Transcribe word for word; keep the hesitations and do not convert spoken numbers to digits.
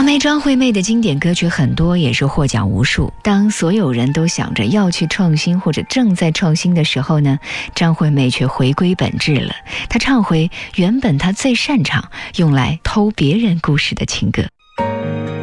妹张惠妹的经典歌曲很多，也是获奖无数。当所有人都想着要去创新或者正在创新的时候呢，张惠妹却回归本质了。她唱回原本她最擅长用来偷别人故事的情歌。